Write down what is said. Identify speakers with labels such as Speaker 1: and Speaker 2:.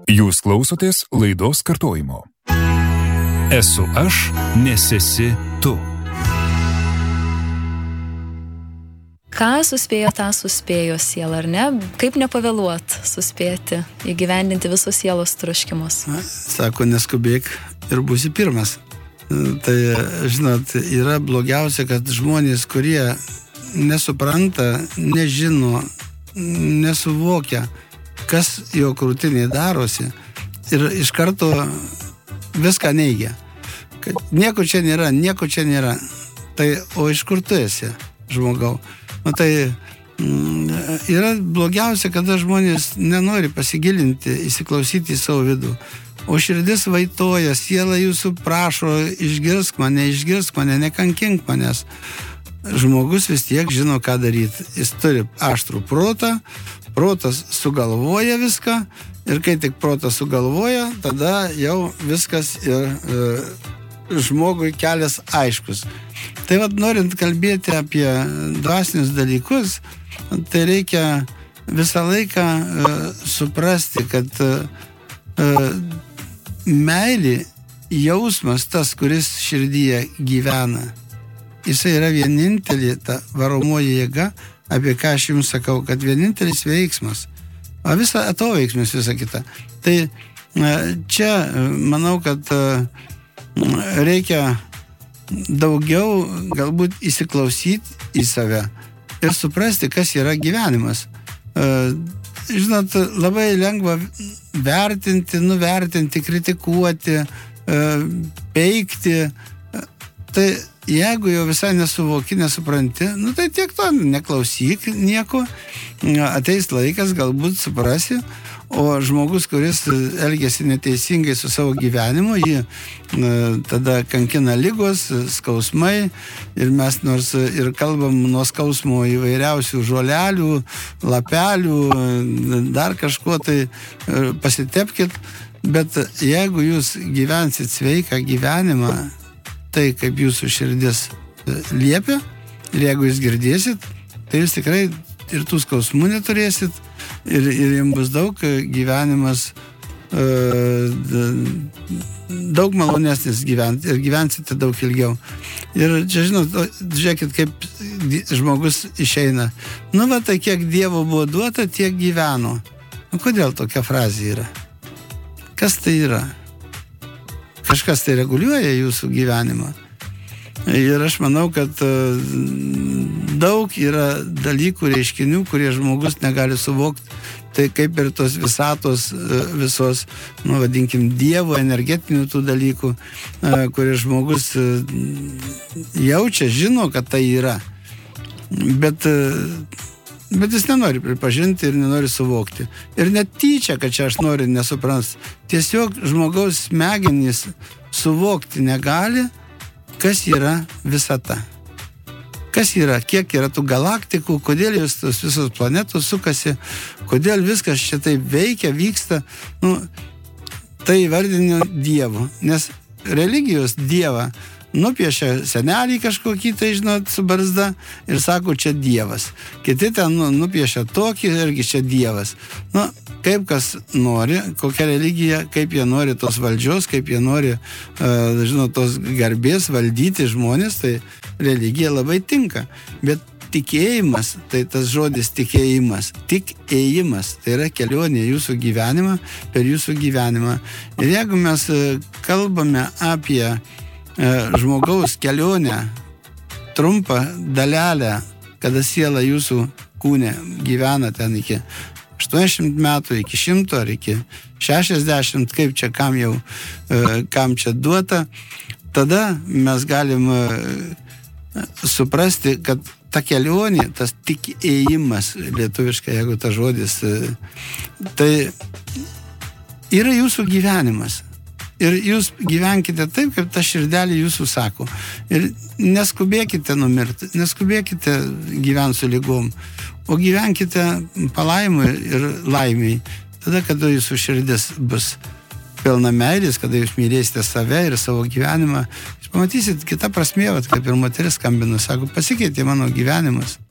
Speaker 1: Jūs klausotės laidos kartojimo. Esu aš, nes esi tu.
Speaker 2: Ką suspėjo, tą suspėjo siela, ar ne? Kaip nepavėluot suspėti įgyvendinti visus sielos troškimus?
Speaker 3: Sako, neskubėk ir būsi pirmas. Tai, žinot, yra blogiausia, kad žmonės, kurie nesupranta, nežino, nesuvokia, kas jo krūtinėje darosi ir iš karto viską neigia. Kad nieko čia nėra. Tai, o iš kur tu esi, žmogau? Tai yra blogiausia, kada žmonės nenori pasigilinti, įsiklausyti į savo vidų. O širdis vaitoja, siela jūsų prašo, išgirsk mane, nekankink manęs. Žmogus vis tiek žino, ką daryti. Jis turi aštrų protą, protas sugalvoja viską ir kai tik protas sugalvoja, tada jau viskas ir žmogui kelias aiškus. Tai norint kalbėti apie dvasinius dalykus, tai reikia visą laiką suprasti, kad meilė, jausmas tas, kuris širdyje gyvena, jisai yra vienintelė ta varomoji jėga, apie ką aš jums sakau, kad vienintelis veiksmas, o visa atoveiksmis, visa kita. Tai čia manau, kad reikia daugiau galbūt įsiklausyti į save ir suprasti, kas yra gyvenimas. Žinot, labai lengva vertinti, nuvertinti, kritikuoti, peikti. Tai jeigu jau visai nesuvoki, nesupranti, tai tiek to, neklausyk nieko, ateis laikas, galbūt suprasi. O žmogus, kuris elgiasi neteisingai su savo gyvenimu, jį tada kankina ligos, skausmai ir mes nors ir kalbam nuo skausmo įvairiausių žolelių, lapelių, dar kažko, tai pasitepkit, bet jeigu jūs gyvensit sveiką gyvenimą, tai kaip jūsų širdis liepia, ir jeigu jūs girdėsit, tai jūs tikrai ir tų skausmų neturėsit, ir jums bus daug gyvenimas, daug malonesnis gyventi, ir gyvensite daug ilgiau. Ir čia, žinot, žiūrėkit, kaip žmogus išeina. Tai kiek Dievo buvo duota, tiek gyveno. Kodėl tokia frazė yra? Kas tai yra? Kažkas tai reguliuoja jūsų gyvenimą. Ir aš manau, kad daug yra dalykų, reiškinių, kurie žmogus negali suvokti. Tai kaip ir tos visatos visos, vadinkim, Dievo energetinių tų dalykų, kurie žmogus jaučia, žino, kad tai yra. Bet jis nenori pripažinti ir nenori suvokti. Ir net tyčia, kad čia aš noriu nesuprast. Tiesiog žmogaus smegenys suvokti negali, kas yra visata. Kas yra, kiek yra tų galaktikų, kodėl jos tos visos planetos sukasi, kodėl viskas šitai veikia, vyksta. Tai įvardinu Dievu, nes religijos Dievą nupiešia senelį kažkokį, tai žinot, su barzda ir sako, čia Dievas. Kiti ten nupiešia tokį, irgi čia Dievas. Kaip kas nori, kokia religija, kaip jie nori tos valdžios, kaip jie nori, žinot, tos garbės valdyti žmonės, tai religija labai tinka. Bet tikėjimas, tai tas žodis tikėjimas, tik ėjimas, tai yra kelionė jūsų gyvenimą, per jūsų gyvenimą. Ir jeigu mes kalbame apie žmogaus kelionę, trumpą dalelę, kada siela jūsų kūne gyvena ten iki 80 metų, iki 100 ar iki 60, kaip čia kam čia duota, tada mes galim suprasti, kad ta kelionė, tas tik ėjimas, lietuviškai, jeigu ta žodis, tai yra jūsų gyvenimas. Ir jūs gyvenkite taip, kaip ta širdelė jūsų sako. Ir neskubėkite numirti, neskubėkite gyventi su ligom, o gyvenkite palaimui ir laimiai. Tada, kada jūsų širdis bus pilna meilės, kada jūs mylėsite save ir savo gyvenimą, jūs pamatysit kitą prasmę, kaip ir moteris skambino, sako, pasikeitė mano gyvenimas.